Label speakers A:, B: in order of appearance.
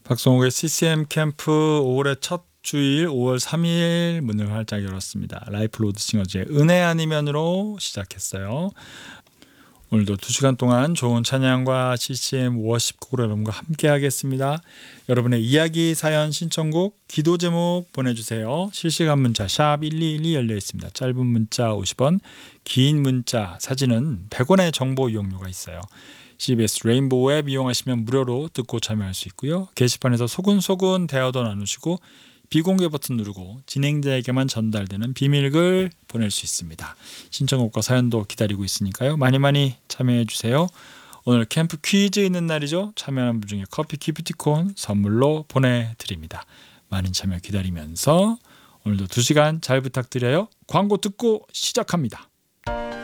A: 박성욱의 CCM 캠프 5월의 첫 주일 5월 3일 문을 활짝 열었습니다. 라이프 로드 싱어즈의 은혜 아니면으로 시작했어요. 오늘도 2시간 동안 좋은 찬양과 CCM 워십곡으로 여러분과 함께 하겠습니다. 여러분의 이야기, 사연, 신청곡, 기도 제목 보내주세요. 실시간 문자 샵 1212 열려 있습니다. 짧은 문자 50원, 긴 문자, 사진은 100원의 정보 이용료가 있어요. CBS 레인보우 앱 이용하시면 무료로 듣고 참여할 수 있고요. 게시판에서 소근소근 대화도 나누시고 비공개 버튼 누르고 진행자에게만 전달되는 비밀글 보낼 수 있습니다. 신청곡과 사연도 기다리고 있으니까요. 많이 참여해 주세요. 오늘 캠프 퀴즈 있는 날이죠. 참여하는 분 중에 커피 기프티콘 선물로 보내드립니다. 많은 참여 기다리면서 오늘도 2시간 잘 부탁드려요. 광고 듣고 시작합니다.